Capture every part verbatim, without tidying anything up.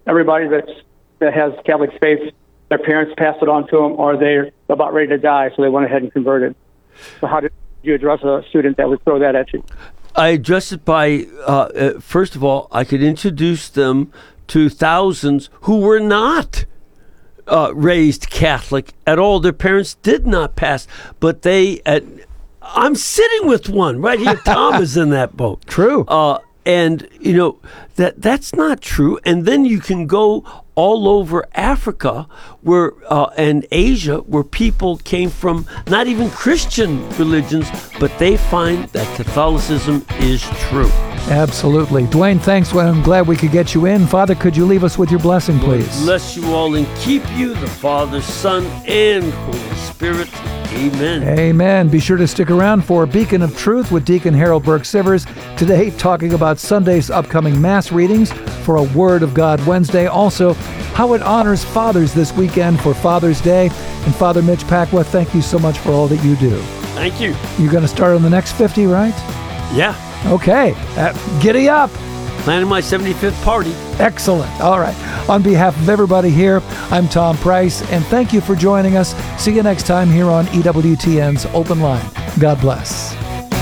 everybody that's, that has Catholic faith, their parents passed it on to them, or they're about ready to die, so they went ahead and converted. So how did you address a student that would throw that at you? I address it by, uh, uh, first of all, I could introduce them to thousands who were not uh, raised Catholic at all. Their parents did not pass, but they, at, I'm sitting with one right here. Tom is in that boat. True. Uh, and, you know, that that's not true. And then you can go all over Africa where uh, and Asia where people came from not even Christian religions, but they find that Catholicism is true. Absolutely. Dwayne, thanks. Well, I'm glad we could get you in. Father, could you leave us with your blessing, please? Lord bless you all and keep you, the Father, Son, and Holy Spirit. Amen. Amen. Be sure to stick around for Beacon of Truth with Deacon Harold Burke-Sivers. Today, talking about Sunday's upcoming Mass readings for a Word of God Wednesday. Also, how it honors fathers this weekend for Father's Day. And Father Mitch Pacwa, thank you so much for all that you do. Thank you. You're going to start on the next fifty, right? Yeah. Okay. Uh, giddy up. Planning my seventy-fifth party. Excellent. All right. On behalf of everybody here, I'm Tom Price, and thank you for joining us. See you next time here on E W T N's Open Line. God bless.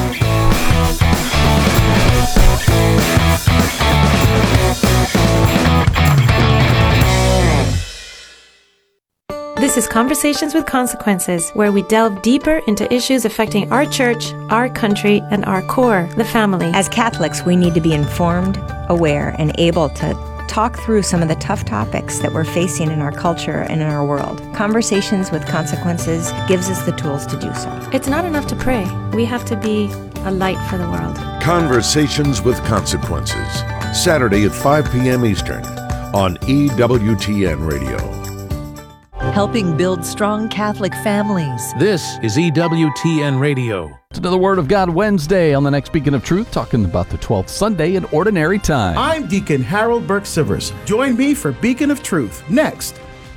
This is Conversations with Consequences, where we delve deeper into issues affecting our church, our country, and our core, the family. As Catholics, we need to be informed, aware, and able to talk through some of the tough topics that we're facing in our culture and in our world. Conversations with Consequences gives us the tools to do so. It's not enough to pray. We have to be a light for the world. Conversations with Consequences, Saturday at five p.m. Eastern on E W T N Radio. Helping build strong Catholic families. This is E W T N Radio. It's another Word of God Wednesday on the next Beacon of Truth, talking about the twelfth Sunday in Ordinary Time. I'm Deacon Harold Burke-Sivers. Join me for Beacon of Truth next.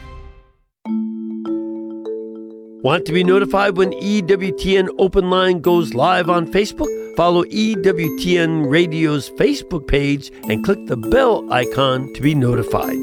Want to be notified when E W T N Open Line goes live on Facebook? Follow E W T N Radio's Facebook page and click the bell icon to be notified.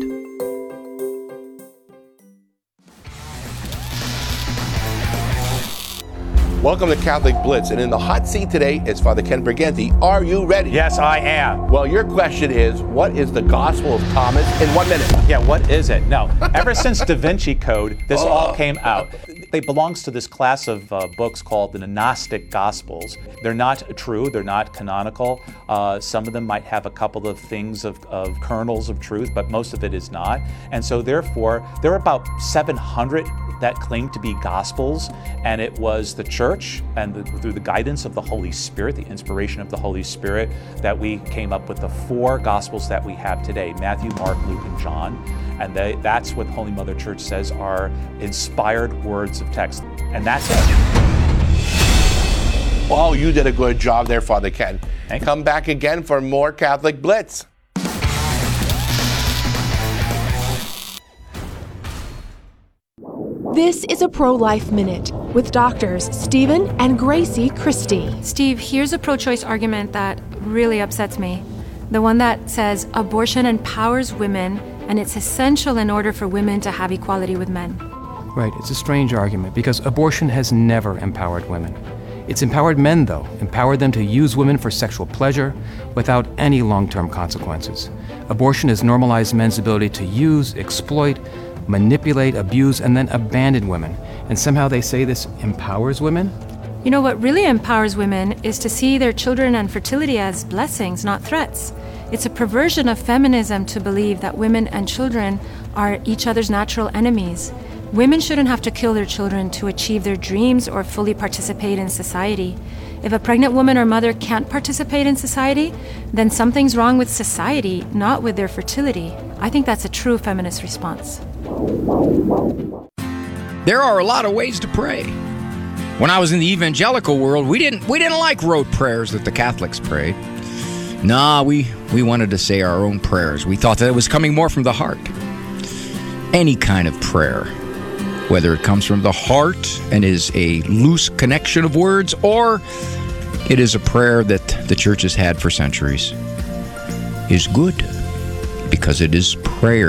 Welcome to Catholic Blitz, and in the hot seat today is Father Ken Briganti. Are you ready? Yes, I am. Well, your question is, what is the Gospel of Thomas in one minute? Yeah, what is it? No, ever since Da Vinci Code, this oh. all came out. It belongs to this class of uh, books called the Gnostic Gospels. They're not true, they're not canonical. Uh, some of them might have a couple of things of, of kernels of truth, but most of it is not. And so therefore, there are about seven hundred that claim to be Gospels, and it was the church and the, through the guidance of the Holy Spirit, the inspiration of the Holy Spirit, that we came up with the four Gospels that we have today, Matthew, Mark, Luke, and John. And they, that's what Holy Mother Church says are inspired words of text. And that's it. Oh, you did a good job there, Father Ken. Thank Come you. back again for more Catholic Blitz. This is a Pro-Life Minute with doctors Stephen and Gracie Christie. Steve, here's a pro-choice argument that really upsets me. The one that says abortion empowers women and it's essential in order for women to have equality with men. Right, it's a strange argument because abortion has never empowered women. It's empowered men, though, empowered them to use women for sexual pleasure without any long-term consequences. Abortion has normalized men's ability to use, exploit, manipulate, abuse, and then abandon women. And somehow they say this empowers women? You know, what really empowers women is to see their children and fertility as blessings, not threats. It's a perversion of feminism to believe that women and children are each other's natural enemies. Women shouldn't have to kill their children to achieve their dreams or fully participate in society. If a pregnant woman or mother can't participate in society, then something's wrong with society, not with their fertility. I think that's a true feminist response. There are a lot of ways to pray. When I was in the evangelical world, we didn't we didn't like rote prayers that the Catholics prayed. Nah, we, we wanted to say our own prayers. We thought that it was coming more from the heart. Any kind of prayer, whether it comes from the heart and is a loose connection of words, or it is a prayer that the church has had for centuries, is good. because it is prayer.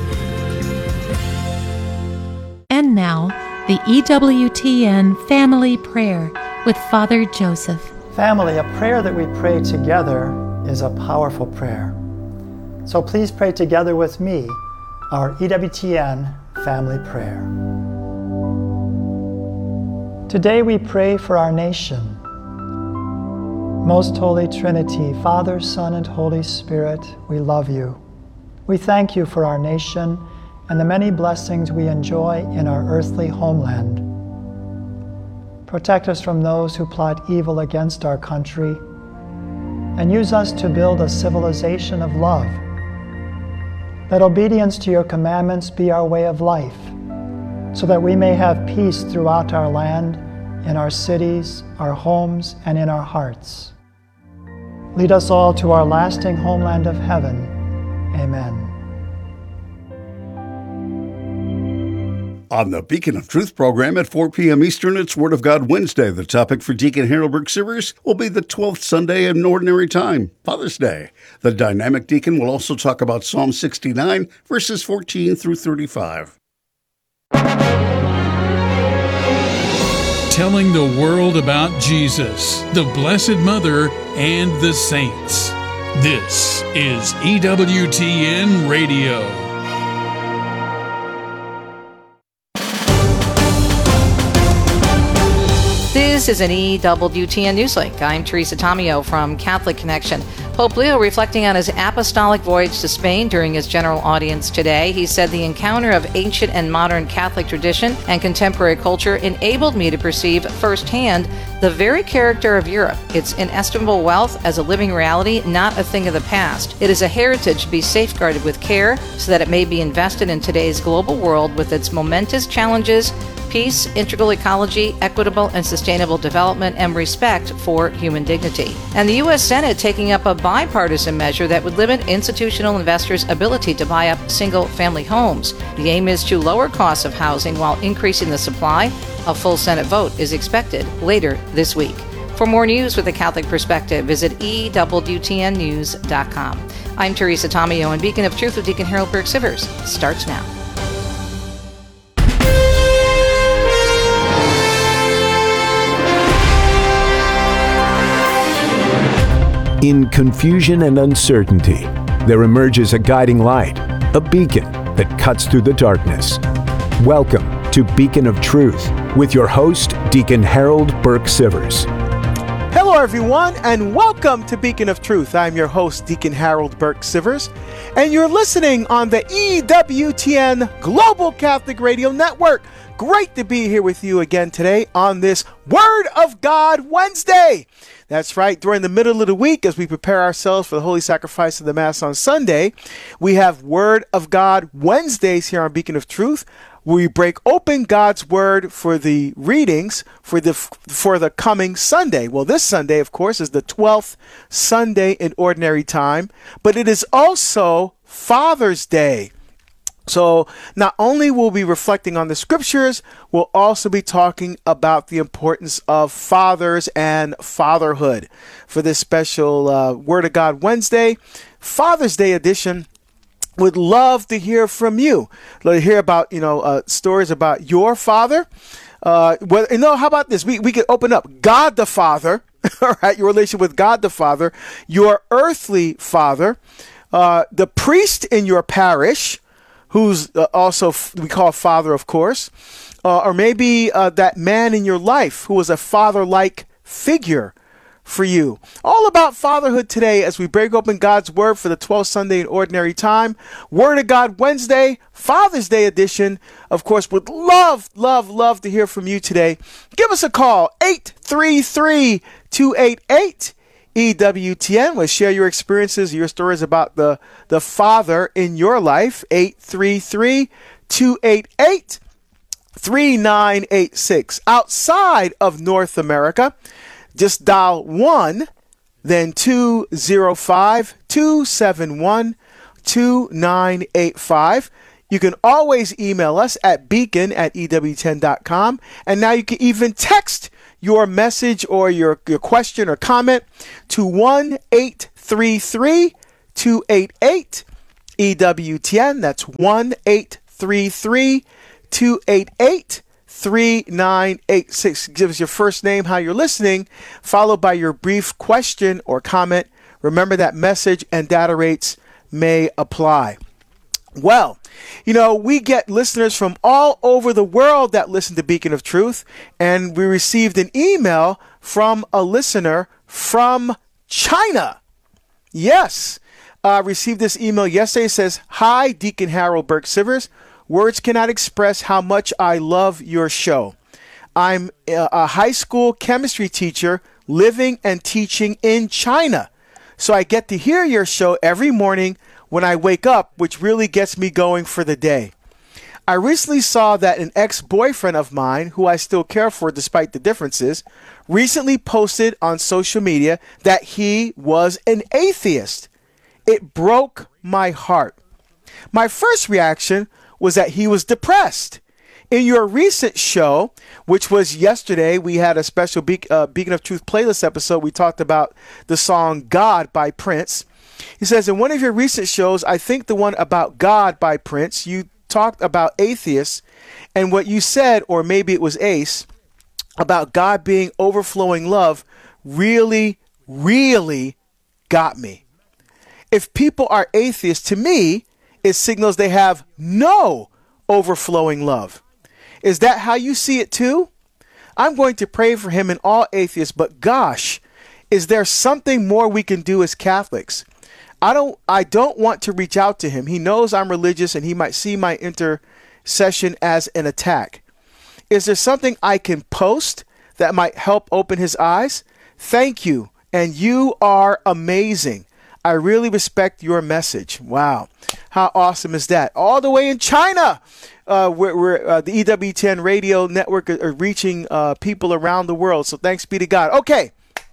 And now, the E W T N Family Prayer with Father Joseph. Family, a prayer that we pray together is a powerful prayer. So please pray together with me our E W T N Family Prayer. Today we pray for our nation. Most Holy Trinity, Father, Son, and Holy Spirit, we love you. We thank you for our nation and the many blessings we enjoy in our earthly homeland. Protect us from those who plot evil against our country, and use us to build a civilization of love. Let obedience to your commandments be our way of life, so that we may have peace throughout our land, in our cities, our homes, and in our hearts. Lead us all to our lasting homeland of heaven. Amen. On the Beacon of Truth program at four p.m. Eastern, it's Word of God Wednesday. The topic for Deacon Harold Burke-Sivers will be the twelfth Sunday in Ordinary Time, Father's Day. The dynamic deacon will also talk about Psalm sixty-nine, verses fourteen through thirty-five. Telling the world about Jesus, the Blessed Mother, and the saints. This is E W T N Radio. This is an E W T N Newslink. I'm Teresa Tomeo from Catholic Connection. Pope Leo reflecting on his apostolic voyage to Spain during his general audience today. He said, "The encounter of ancient and modern Catholic tradition and contemporary culture enabled me to perceive firsthand the very character of Europe, its inestimable wealth as a living reality, not a thing of the past. It is a heritage to be safeguarded with care so that it may be invested in today's global world with its momentous challenges, peace, integral ecology, equitable and sustainable development, and respect for human dignity." And the U S Senate taking up a bipartisan measure that would limit institutional investors' ability to buy up single-family homes. The aim is to lower costs of housing while increasing the supply. A full Senate vote is expected later this week. For more news with a Catholic perspective, visit E W T N news dot com. I'm Teresa Tomeo, and Beacon of Truth with Deacon Harold Burke-Sivers starts now. In confusion and uncertainty, there emerges a guiding light, a beacon that cuts through the darkness. Welcome to Beacon of Truth with your host, Deacon Harold Burke-Sivers. Hello, everyone, and welcome to Beacon of Truth. I'm your host, Deacon Harold Burke-Sivers, and you're listening on the E W T N Global Catholic Radio Network. Great to be here with you again today on this Word of God Wednesday. That's right. During the middle of the week, as we prepare ourselves for the Holy Sacrifice of the Mass on Sunday, we have Word of God Wednesdays here on Beacon of Truth. We break open God's Word for the readings for the for the coming Sunday. Well, this Sunday, of course, is the twelfth Sunday in Ordinary Time, but it is also Father's Day. So not only will we be reflecting on the scriptures, we'll also be talking about the importance of fathers and fatherhood for this special uh, Word of God Wednesday, Father's Day edition. Would love to hear from you. Love to hear about, you know, uh, stories about your father. Uh, well, you know, how about this? We, we could open up God the Father, all right, your relation with God the Father, your earthly father, uh, the priest in your parish, who's uh, also f- we call father, of course, uh, or maybe uh, that man in your life who was a father-like figure for you. All about fatherhood today as we break open God's Word for the twelfth Sunday in Ordinary Time. Word of God Wednesday, Father's Day edition. Of course, would love, love, love to hear from you today. Give us a call, eight three three, two eight eight, E W T N. We'll share your experiences, your stories about the, the father in your life. eight three three, two eight eight, three nine eight six. Outside of North America, just dial one, then two zero five, two seven one, two nine eight five. You can always email us at beacon at E W T N dot com. And now you can even text your message or your, your question or comment to one eight three three, two eight eight, E W T N. That's one eight three three, two eight eight, three nine eight six. Give us your first name, how you're listening, followed by your brief question or comment. Remember that message and data rates may apply. Well, you know, we get listeners from all over the world that listen to Beacon of Truth, and we received an email from a listener from China. Yes, uh, received this email yesterday. It says, "Hi, Deacon Harold Burke Sivers. Words cannot express how much I love your show. I'm a, a high school chemistry teacher living and teaching in China, so I get to hear your show every morning when I wake up, which really gets me going for the day. I recently saw that an ex-boyfriend of mine, who I still care for despite the differences, recently posted on social media that he was an atheist. It broke my heart. My first reaction was that he was depressed. In your recent show, which was yesterday, we had a special Be- uh, Beacon of Truth playlist episode. We talked about the song God by Prince. He says, in one of your recent shows, I think the one about God by Prince, you talked about atheists, and what you said, or maybe it was Ace, about God being overflowing love really, really got me. If people are atheists, to me, it signals they have no overflowing love. Is that how you see it too? I'm going to pray for him and all atheists, but gosh, is there something more we can do as Catholics? I don't I don't want to reach out to him. He knows I'm religious and he might see my intercession as an attack. Is there something I can post that might help open his eyes? Thank you. And you are amazing. I really respect your message. Wow. How awesome is that? All the way in China, uh, where, where uh, the E W T N radio network are, are reaching uh, people around the world. So thanks be to God. Okay.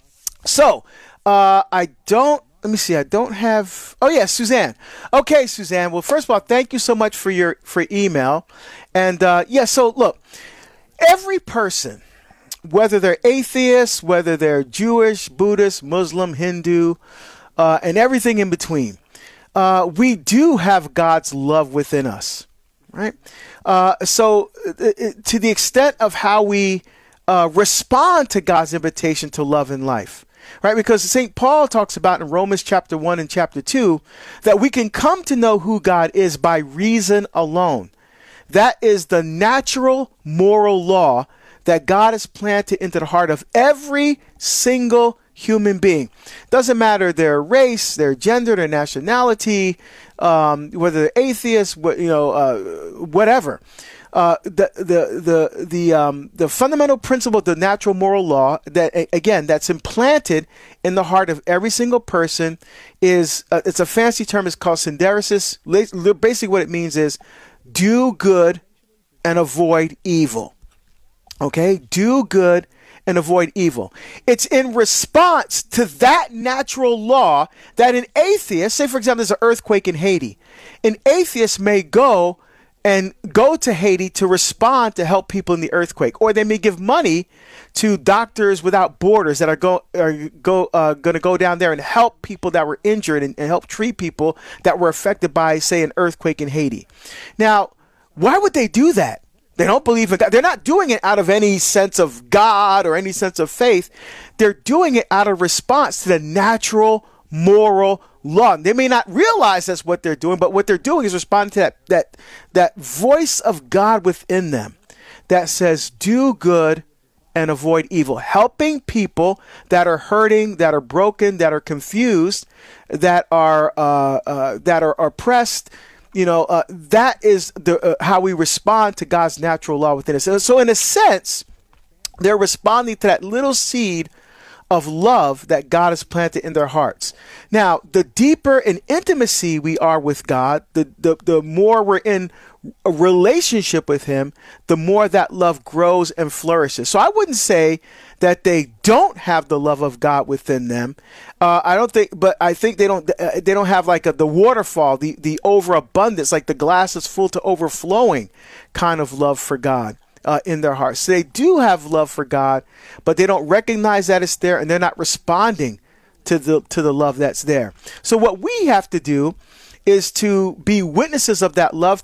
So uh, I don't. Let me see. I don't have. Oh, yeah, Suzanne. Okay, Suzanne. Well, first of all, thank you so much for your for email. And uh, yeah, so look, every person, whether they're atheists, whether they're Jewish, Buddhist, Muslim, Hindu, uh, and everything in between, uh, we do have God's love within us, right? Uh, so uh, to the extent of how we uh, respond to God's invitation to love and life, right? Because Saint Paul talks about in Romans chapter one and chapter two that we can come to know who God is by reason alone. That is the natural moral law that God has planted into the heart of every single human being. Doesn't matter their race, their gender, their nationality, um, whether they're atheists, what, you know, uh, whatever. Uh, the the the the um, the fundamental principle of the natural moral law that again that's implanted in the heart of every single person is uh, it's a fancy term. It's called synderesis. Basically, what it means is do good and avoid evil. Okay, do good and avoid evil. It's in response to that natural law that an atheist, say for example, there's an earthquake in Haiti, an atheist may go. And go to Haiti to respond to help people in the earthquake, or they may give money to Doctors Without Borders that are go are go uh, going to go down there and help people that were injured and, and help treat people that were affected by, say, an earthquake in Haiti. Now, why would they do that? They don't believe in God. They're not doing it out of any sense of God or any sense of faith. They're doing it out of response to the natural moral law. They may not realize that's what they're doing, but what they're doing is responding to that that that voice of God within them that says, do good and avoid evil. Helping people that are hurting, that are broken, that are confused, that are uh, uh, that are oppressed. You know, uh, that is the uh, how we respond to God's natural law within us. So in a sense, they're responding to that little seed of love that God has planted in their hearts. Now, the deeper in intimacy we are with God, the, the, the more we're in a relationship with him, the more that love grows and flourishes. So I wouldn't say that they don't have the love of God within them. Uh, I don't think, but I think they don't. Uh, they don't have like a, the waterfall, the the overabundance, like the glass is full to overflowing kind of love for God uh, in their hearts. So they do have love for God, but they don't recognize that it's there, and they're not responding to the to the love that's there. So what we have to do is to be witnesses of that love